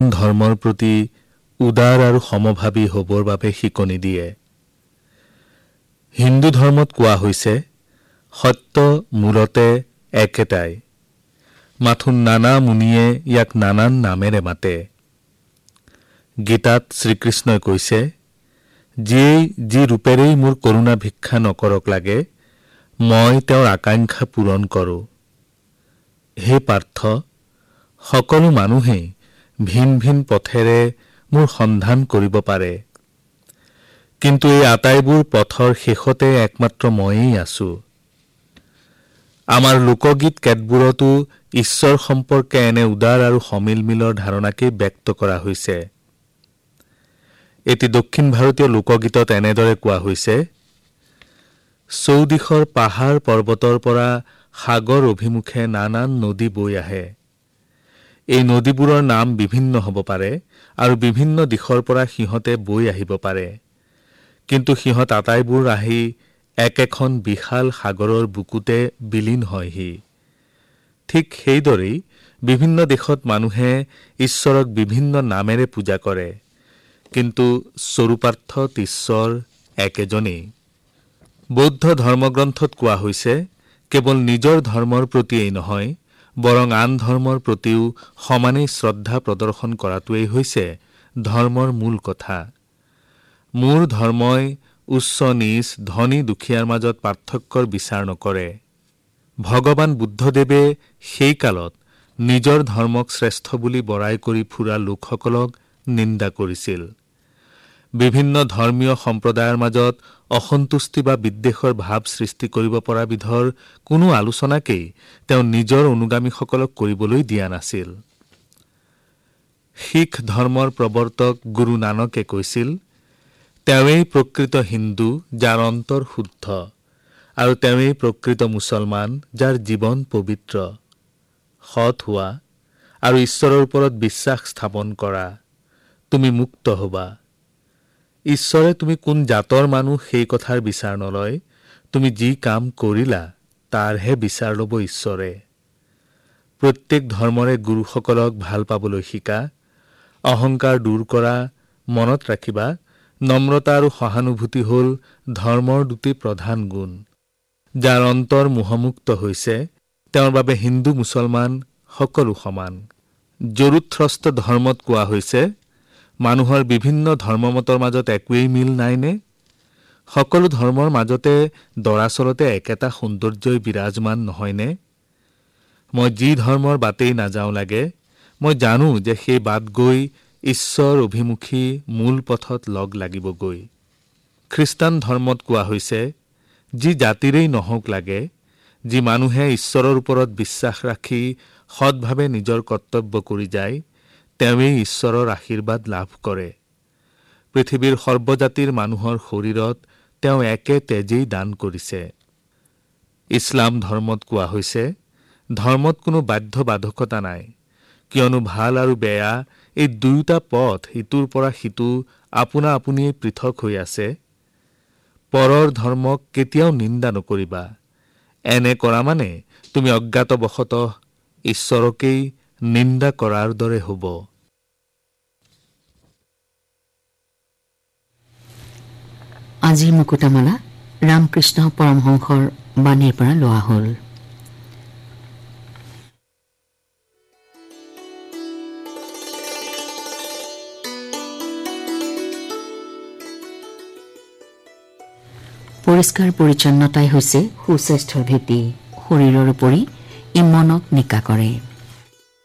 ধৰ্মৰ প্ৰতি উদাৰ আৰু সমভাৱী হ'বৰ বাবে শিকনি দিয়ে। হিন্দু ধৰ্মত কোৱা হৈছে সত্য মূলতে একেটাই, মাথো নানা মুনিয়ে ইয়াক নানান নামেৰে মাতে। গীতাত শ্ৰীকৃষ্ণই কৈছে, যিয়েই যি ৰূপেৰেই মোৰ কৰুণা ভিক্ষা নকৰক লাগে, মই তেওঁৰ আকাংক্ষা পূৰণ কৰোঁ। হে পাৰ্থ, সকলো মানুহেই ভিন ভিন পথেৰে মোৰ সন্ধান কৰিব পাৰে, কিন্তু এই আটাইবোৰ পথৰ শেষতে একমাত্ৰ ময়েই আছো। আমাৰ লোকগীত কেতবোৰতো ঈশ্বৰ সম্পৰ্কে এনে উদাৰ আৰু সমিলমিলৰ ধাৰণাকেই ব্যক্ত কৰা হৈছে। এটি দক্ষিণ ভাৰতীয় লোকগীতত এনেদৰে কোৱা হৈছে, চৌদিশৰ পাহাৰ পৰ্বতৰ পৰা সাগৰ অভিমুখে নানান নদী বৈ আহে। এই নদীবোৰৰ নাম বিভিন্ন হ'ব পাৰে আৰু বিভিন্ন দিশৰ পৰা সিহঁতে বৈ আহিব পাৰে, কিন্তু সিহঁত আটাইবোৰ আহি একেখন বিশাল সাগৰৰ বুকুতে বিলীন হয়হি। ঠিক সেইদৰেই বিভিন্ন দেশত মানুহে ঈশ্বৰক বিভিন্ন নামেৰে পূজা কৰে, কিন্তু স্বৰূপাৰ্থত ঈশ্বৰ একেজনেই। বৌদ্ধ ধৰ্মগ্ৰন্থত কোৱা হৈছে, কেৱল নিজৰ ধৰ্মৰ প্ৰতিয়েই নহয়, বৰং আন ধৰ্মৰ প্ৰতিও সমানেই শ্ৰদ্ধা প্ৰদৰ্শন কৰাটোৱেই হৈছে ধৰ্মৰ মূল কথা। মোৰ ধৰ্মই উচ্চ নীচ ধনী দুখীয়াৰ মাজত পাৰ্থক্যৰ বিচাৰ নকৰে। ভগৱান বুদ্ধদেৱে সেই কালত নিজৰ ধৰ্মক শ্ৰেষ্ঠ বুলি বৰাই কৰি ফুৰা লোকসকলক নিন্দা কৰিছিল। বিভিন্ন ধৰ্মীয় সম্প্ৰদায়ৰ মাজত অসন্তুষ্টি বা বিদ্বেষৰ ভাৱ সৃষ্টি কৰিব পৰা বিধৰ কোনো আলোচনাকেই তেওঁ নিজৰ অনুগামীসকলক কৰিবলৈ দিয়া নাছিল। শিখ ধৰ্মৰ প্ৰৱৰ্তক গুৰু নানকে কৈছিল, তেওঁৱেই প্ৰকৃত হিন্দু যাৰ অন্তৰ শুদ্ধ, আৰু তেওঁৱেই প্ৰকৃত মুছলমান যাৰ জীৱন পবিত্ৰ। সৎ হোৱা আৰু ঈশ্বৰৰ ওপৰত বিশ্বাস স্থাপন কৰা, তুমি মুক্ত হ'বা। ঈশ্বৰে তুমি কোন জাতৰ মানুহ সেই কথাৰ বিচাৰ নলয়, তুমি যি কাম কৰিলা তাৰহে বিচাৰ ল'ব ঈশ্বৰে। প্ৰত্যেক ধৰ্মৰে গুৰুসকলক ভাল পাবলৈ শিকা, অহংকাৰ দূৰ কৰা। মনত ৰাখিবা, নম্ৰতা আৰু সহানুভূতি হ'ল ধৰ্মৰ দুটি প্ৰধান গুণ। যাৰ অন্তৰ মোহমুক্ত হৈছে, তেওঁৰ বাবে হিন্দু মুছলমান সকলো সমান। জৰুথ্ৰষ্ট ধৰ্মত কোৱা হৈছে, মানুহৰ বিভিন্ন ধৰ্মমতৰ মাজত একোৱেই মিল নাইনে? সকলো ধৰ্মৰ মাজতে দৰাচলতে একেটা সৌন্দৰ্যই বিৰাজমান নহয়নে? মই যি ধৰ্মৰ বাটেই নাযাওঁ লাগে, মই জানো যে সেই বাট গৈ ঈশ্বৰ অভিমুখী মূল পথত লগ লাগিবগৈ। খ্ৰীষ্টান ধৰ্মত কোৱা হৈছে, যি জাতিৰেই নহওক লাগে, যি মানুহে ঈশ্বৰৰ ওপৰত বিশ্বাস ৰাখি সৎভাৱে নিজৰ কৰ্তব্য কৰি যায়, তেওঁৱেই ঈশ্বৰৰ আশীৰ্বাদ লাভ কৰে। পৃথিৱীৰ সৰ্বজাতিৰ মানুহৰ শৰীৰত তেওঁ একে তেজেই দান কৰিছে। ইছলাম ধৰ্মত কোৱা হৈছে, ধৰ্মত কোনো বাধ্যবাধকতা নাই, কিয়নো ভাল আৰু বেয়া এই দুয়োটা পথ ইটোৰ পৰা সিটো আপোনা আপুনিয়েই পৃথক হৈ আছে। পৰৰ ধৰ্মক কেতিয়াও নিন্দা নকৰিবা। এনে কৰা মানে তুমি অজ্ঞাতবশতঃ ঈশ্বৰকেই নিন্দা কৰাৰ দৰে হ'ব। আজিৰ মুকুতামালা ৰামকৃষ্ণ পৰমহংসৰ বাণীৰ পৰা লোৱা হ'ল। পৰিষ্কাৰ পৰিচ্ছন্নতাই হৈছে সুস্বাস্থ্যৰ ভেটি। শৰীৰৰ উপৰি ই মনক নিকা কৰে।